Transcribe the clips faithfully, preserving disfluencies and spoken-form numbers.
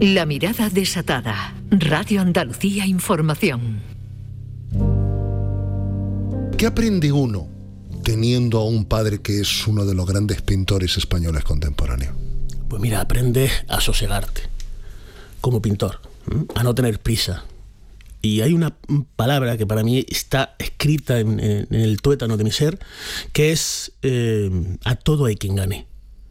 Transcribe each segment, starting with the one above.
La mirada desatada. Radio Andalucía Información. ¿Qué aprende uno teniendo a un padre que es uno de los grandes pintores españoles contemporáneos? Pues mira, aprendes a sosegarte como pintor, ¿eh? A no tener prisa. Y hay una palabra que para mí está escrita en, en, en el tuétano de mi ser, que es eh, a todo hay quien gane.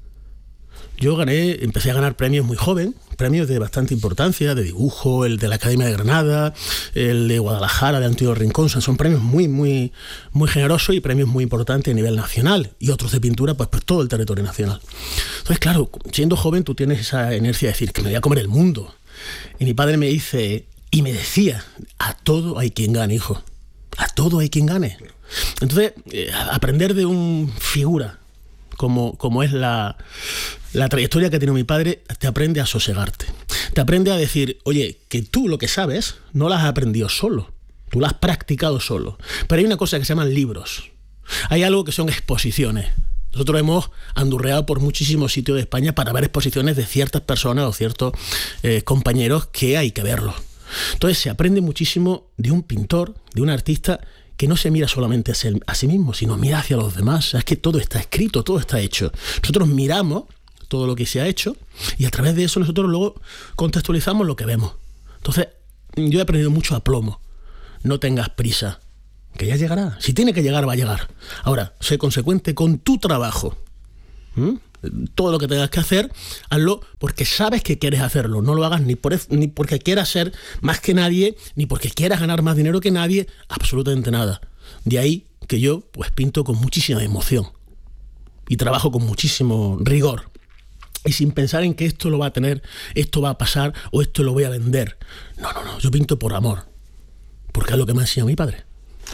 Yo gané, empecé a ganar premios muy joven, premios de bastante importancia, de dibujo, el de la Academia de Granada, el de Guadalajara, de Antonio Rincón. Son premios muy, muy, muy generosos y premios muy importantes a nivel nacional, y otros de pintura, pues por todo el territorio nacional. Entonces, claro, siendo joven tú tienes esa inercia de decir que me voy a comer el mundo. Y mi padre me dice, y me decía, a todo hay quien gane, hijo, a todo hay quien gane. Entonces, eh, aprender de un figura como, como es la, la trayectoria que tiene mi padre, te aprende a sosegarte. Te aprende a decir, oye, que tú lo que sabes no lo has aprendido solo, tú lo has practicado solo. Pero hay una cosa que se llaman libros. Hay algo que son exposiciones. Nosotros hemos andurreado por muchísimos sitios de España para ver exposiciones de ciertas personas o ciertos eh, compañeros que hay que verlos. Entonces se aprende muchísimo de un pintor, de un artista que no se mira solamente a sí mismo, sino mira hacia los demás. Es que todo está escrito, todo está hecho. Nosotros miramos todo lo que se ha hecho y a través de eso nosotros luego contextualizamos lo que vemos. Entonces, yo he aprendido mucho a plomo. No tengas prisa, que ya llegará. Si tiene que llegar, va a llegar. Ahora, sé consecuente con tu trabajo. ¿Mm? Todo lo que tengas que hacer, hazlo porque sabes que quieres hacerlo. No lo hagas ni, por, ni porque quieras ser más que nadie, ni porque quieras ganar más dinero que nadie, absolutamente nada. De ahí que yo pues pinto con muchísima emoción y trabajo con muchísimo rigor y sin pensar en que esto lo va a tener, esto va a pasar o esto lo voy a vender. No, no, no, yo pinto por amor, porque es lo que me ha enseñado mi padre.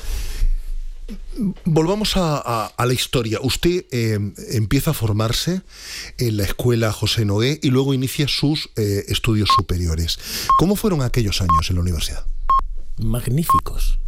Volvamos a, a, a la historia. Usted eh, empieza a formarse en la escuela José Nogué y luego inicia sus eh, estudios superiores. ¿Cómo fueron aquellos años en la universidad? Magníficos.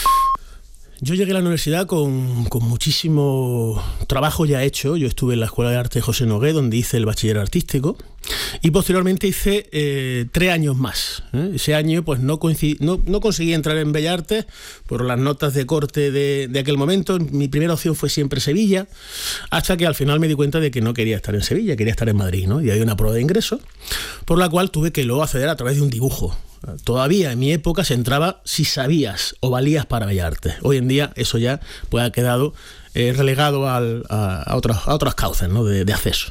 Yo llegué a la universidad con, con muchísimo trabajo ya hecho. Yo estuve en la Escuela de Arte José Nogué, donde hice el bachiller artístico, y posteriormente hice eh, tres años más. ¿eh? Ese año pues no, coincidí, no, no conseguí entrar en Bellas Artes por las notas de corte de, de aquel momento. Mi primera opción fue siempre Sevilla, hasta que al final me di cuenta de que no quería estar en Sevilla, quería estar en Madrid, ¿no? Y había una prueba de ingreso, por la cual tuve que luego acceder a través de un dibujo. Todavía en mi época se entraba si sabías o valías para Bellas Artes. Hoy en día eso ya pues, ha quedado eh, relegado al, a, a, otras, a otras causas, ¿no? de, de acceso.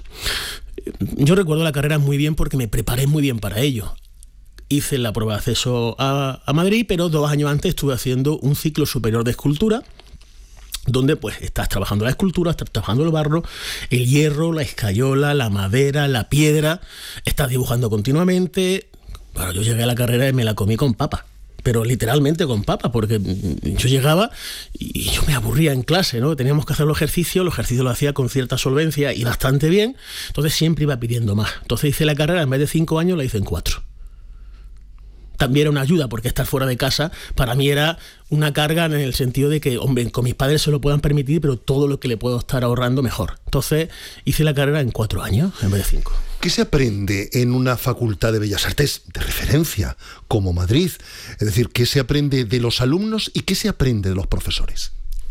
Yo recuerdo la carrera muy bien porque me preparé muy bien para ello. Hice la prueba de acceso a, a Madrid, pero dos años antes estuve haciendo un ciclo superior de escultura, donde pues estás trabajando la escultura, estás trabajando el barro, el hierro, la escayola, la madera, la piedra, estás dibujando continuamente. Bueno, yo llegué a la carrera y me la comí con papa, pero literalmente con papa, porque yo llegaba y yo me aburría en clase, ¿no? Teníamos que hacer los ejercicios, los ejercicios los hacía con cierta solvencia y bastante bien, entonces siempre iba pidiendo más. Entonces hice la carrera, en vez de cinco años, la hice en cuatro. También era una ayuda, porque estar fuera de casa para mí era una carga en el sentido de que, hombre, con mis padres se lo puedan permitir, pero todo lo que le puedo estar ahorrando, mejor. Entonces hice la carrera en cuatro años, en vez de cinco. ¿Qué se aprende en una facultad de Bellas Artes de referencia como Madrid? Es decir, ¿qué se aprende de los alumnos y qué se aprende de los profesores?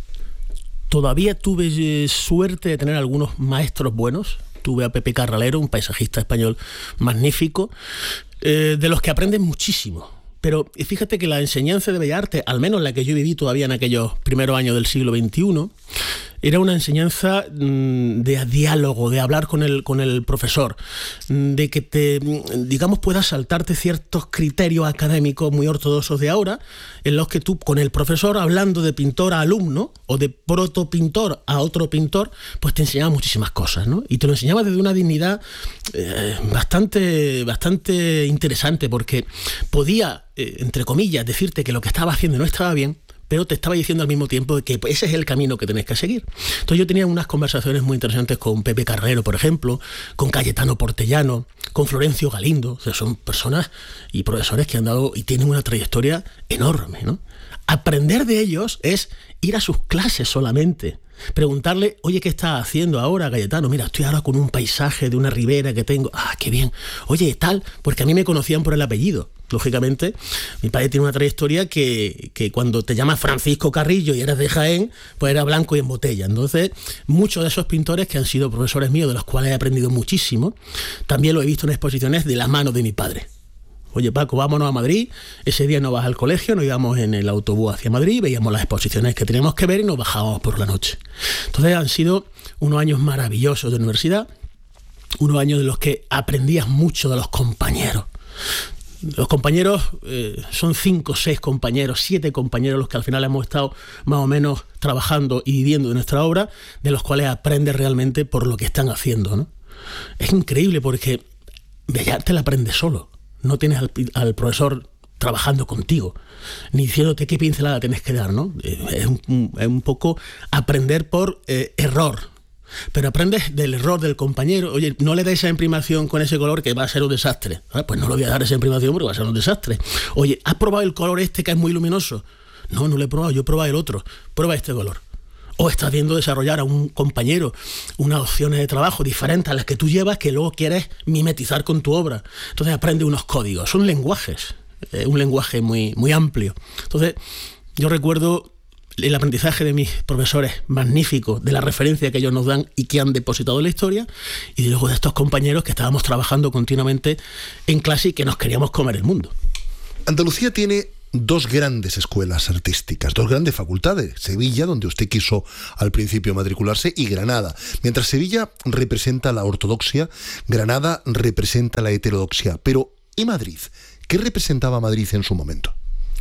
Todavía tuve suerte de tener algunos maestros buenos. Tuve a Pepe Carralero, un paisajista español magnífico, eh, de los que aprendes muchísimo. Pero fíjate que la enseñanza de Bellas Artes, al menos la que yo viví todavía en aquellos primeros años del siglo veintiuno, era una enseñanza mmm, de diálogo, de hablar con el, con el profesor, de que te, digamos, puedas saltarte ciertos criterios académicos muy ortodoxos de ahora, en los que tú, con el profesor, hablando de pintor a alumno, o de protopintor a otro pintor, pues te enseñaba muchísimas cosas, ¿no? Y te lo enseñaba desde una dignidad eh, bastante, bastante interesante, porque podía, eh, entre comillas, decirte que lo que estaba haciendo no estaba bien, pero te estaba diciendo al mismo tiempo que ese es el camino que tenés que seguir. Entonces yo tenía unas conversaciones muy interesantes con Pepe Carrero, por ejemplo, con Cayetano Portellano, con Florencio Galindo. O sea, son personas y profesores que han dado y tienen una trayectoria enorme, ¿no? Aprender de ellos es ir a sus clases solamente. Preguntarle, oye, ¿qué estás haciendo ahora, Cayetano? Mira, estoy ahora con un paisaje de una ribera que tengo. Ah, qué bien. Oye, tal, porque a mí me conocían por el apellido. Lógicamente, mi padre tiene una trayectoria que, que cuando te llamas Francisco Carrillo y eres de Jaén, pues era blanco y en botella. Entonces, muchos de esos pintores que han sido profesores míos, de los cuales he aprendido muchísimo, también lo he visto en exposiciones de la mano de mi padre. Oye, Paco, vámonos a Madrid. Ese día no vas al colegio, nos íbamos en el autobús hacia Madrid, veíamos las exposiciones que teníamos que ver y nos bajábamos por la noche. Entonces han sido unos años maravillosos de universidad, unos años de los que aprendías mucho de los compañeros. Los compañeros eh, son cinco, seis compañeros, siete compañeros los que al final hemos estado más o menos trabajando y viviendo de nuestra obra, de los cuales aprendes realmente por lo que están haciendo, ¿no? Es increíble porque Bellas Artes la aprendes solo. No tienes al, al profesor trabajando contigo, ni diciéndote qué pincelada tienes que dar, ¿no? Es un, es un poco aprender por eh, error. Pero aprendes del error del compañero. Oye, no le des esa imprimación con ese color que va a ser un desastre. Ah, pues no le voy a dar esa imprimación porque va a ser un desastre. Oye, ¿has probado el color este que es muy luminoso? No, no lo he probado, yo he probado el otro. Prueba este color. O estás viendo desarrollar a un compañero unas opciones de trabajo diferentes a las que tú llevas que luego quieres mimetizar con tu obra. Entonces aprende unos códigos. Son lenguajes. Eh, un lenguaje muy, muy amplio. Entonces, yo recuerdo el aprendizaje de mis profesores magníficos, de la referencia que ellos nos dan y que han depositado en la historia, y luego de estos compañeros que estábamos trabajando continuamente en clase y que nos queríamos comer el mundo. Andalucía tiene dos grandes escuelas artísticas, dos grandes facultades. Sevilla, donde usted quiso al principio matricularse, y Granada. Mientras Sevilla representa la ortodoxia, Granada representa la heterodoxia. Pero, ¿y Madrid? ¿Qué representaba Madrid en su momento?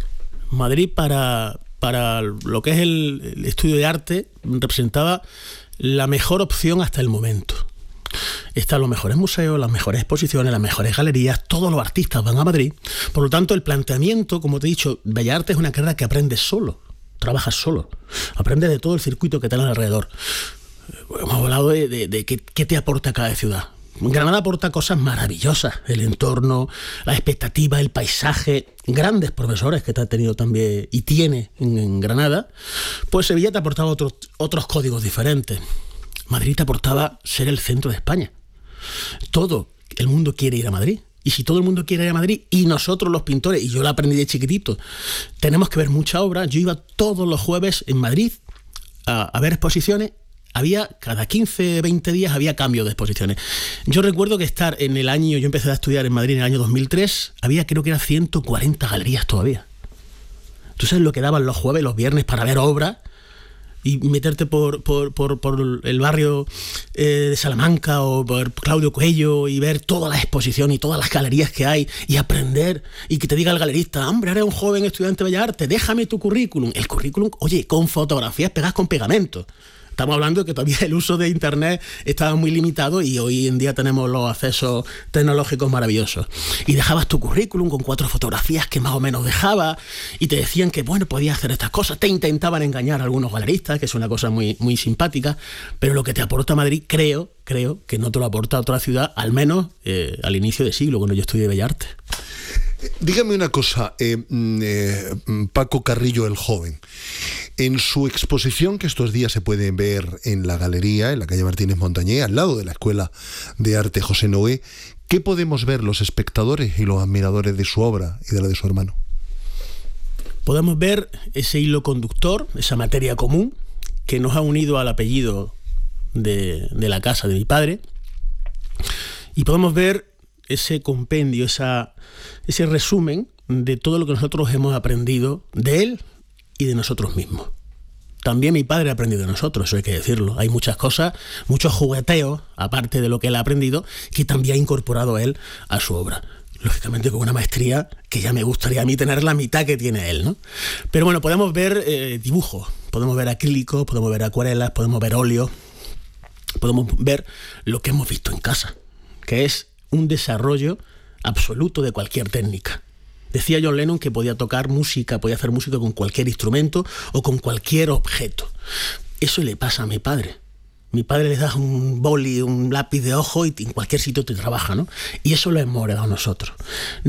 Madrid para... para lo que es el, el estudio de arte, representaba la mejor opción hasta el momento. Están los mejores museos, las mejores exposiciones, las mejores galerías, todos los artistas van a Madrid. Por lo tanto, el planteamiento, como te he dicho, Bellas Artes es una carrera que aprendes solo, trabajas solo, aprendes de todo el circuito que te dan alrededor. Hemos hablado de, de, de qué, qué te aporta cada ciudad. Granada aporta cosas maravillosas, el entorno, la expectativa, el paisaje, grandes profesores que te ha tenido también y tiene en, en Granada. Pues Sevilla te aportaba otros, otros códigos diferentes. Madrid te aportaba ser el centro de España. Todo el mundo quiere ir a Madrid. Y si todo el mundo quiere ir a Madrid, y nosotros los pintores, y yo lo aprendí de chiquitito, tenemos que ver mucha obra. Yo iba todos los jueves en Madrid a, a ver exposiciones. Había, cada quince, veinte días había cambio de exposiciones. Yo recuerdo que estar en el año, yo empecé a estudiar en Madrid en el año dos mil tres, había creo que eran ciento cuarenta galerías todavía. ¿Tú sabes lo que daban los jueves, los viernes para ver obras? Y meterte por, por, por, por el barrio eh, de Salamanca o por Claudio Cuello y ver todas las exposiciones y todas las galerías que hay y aprender, y que te diga el galerista, hombre, eres un joven estudiante de Bellas Artes, déjame tu currículum. El currículum, oye, con fotografías pegadas con pegamento. Estamos hablando de que todavía el uso de Internet estaba muy limitado y hoy en día tenemos los accesos tecnológicos maravillosos. Y dejabas tu currículum con cuatro fotografías que más o menos dejabas y te decían que, bueno, podías hacer estas cosas. Te intentaban engañar a algunos galeristas, que es una cosa muy, muy simpática, pero lo que te aporta Madrid, creo, creo que no te lo aporta otra ciudad, al menos eh, al inicio de siglo, cuando yo estudié Bellas Artes. Dígame una cosa, eh, eh, Paco Carrillo el joven. En su exposición, que estos días se puede ver en la galería, en la calle Martínez Montañé, al lado de la Escuela de Arte José Noé, ¿qué podemos ver los espectadores y los admiradores de su obra y de la de su hermano? Podemos ver ese hilo conductor, esa materia común que nos ha unido al apellido de, de la casa de mi padre, y podemos ver ese compendio, esa, ese resumen de todo lo que nosotros hemos aprendido de él y de nosotros mismos. También mi padre ha aprendido de nosotros, eso hay que decirlo. Hay muchas cosas, muchos jugueteos, aparte de lo que él ha aprendido, que también ha incorporado él a su obra. Lógicamente con una maestría que ya me gustaría a mí tener la mitad que tiene él, ¿no? Pero bueno, podemos ver eh, dibujos, podemos ver acrílicos, podemos ver acuarelas, podemos ver óleos, podemos ver lo que hemos visto en casa, que es un desarrollo absoluto de cualquier técnica. Decía John Lennon que podía tocar música, podía hacer música con cualquier instrumento o con cualquier objeto. Eso le pasa a mi padre. Mi padre le da un boli, un lápiz de ojo y en cualquier sitio te trabaja, ¿no? Y eso lo hemos heredado nosotros. No es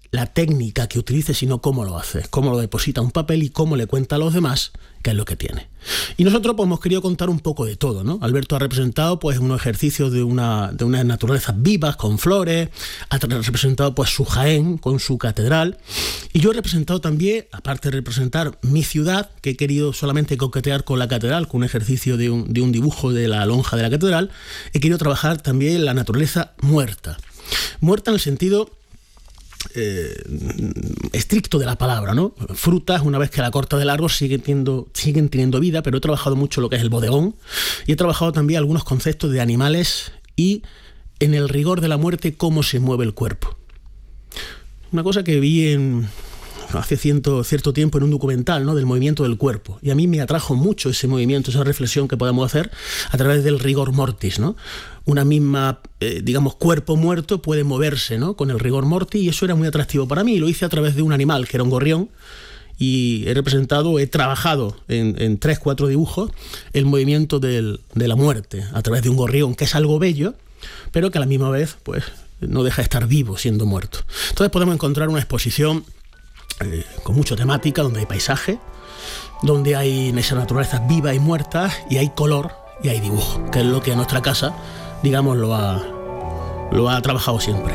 la técnica que utilice, sino cómo lo hace, cómo lo deposita en un papel y cómo le cuenta a los demás qué es lo que tiene. Y nosotros pues hemos querido contar un poco de todo, ¿no? Alberto ha representado pues unos ejercicios de una de unas naturalezas vivas con flores, ha representado pues su Jaén con su catedral, y yo he representado también, aparte de representar mi ciudad, que he querido solamente coquetear con la catedral, con un ejercicio de un, de un dibujo de la lonja de la catedral, he querido trabajar también la naturaleza muerta. Muerta en el sentido Eh, estricto de la palabra, ¿no? Frutas, una vez que la corta del árbol, siguen teniendo, siguen teniendo vida, pero he trabajado mucho lo que es el bodegón y he trabajado también algunos conceptos de animales y en el rigor de la muerte, cómo se mueve el cuerpo. Una cosa que vi en, hace ciento, cierto tiempo en un documental, ¿no? Del movimiento del cuerpo, y a mí me atrajo mucho ese movimiento, esa reflexión que podemos hacer a través del rigor mortis, ¿no? Una misma, eh, digamos, cuerpo muerto puede moverse, ¿no? Con el rigor mortis, y eso era muy atractivo para mí, y lo hice a través de un animal que era un gorrión, y he representado, he trabajado en, en tres, cuatro dibujos el movimiento del, de la muerte a través de un gorrión, que es algo bello, pero que a la misma vez pues no deja de estar vivo siendo muerto. Entonces podemos encontrar una exposición eh, con mucha temática, donde hay paisaje, donde hay esas naturalezas vivas y muertas, y hay color y hay dibujo, que es lo que nuestra casa, digamos, lo ha, lo ha trabajado siempre.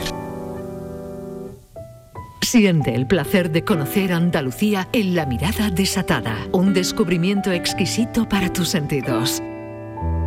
Siente el placer de conocer Andalucía en La Mirada Desatada, un descubrimiento exquisito para tus sentidos.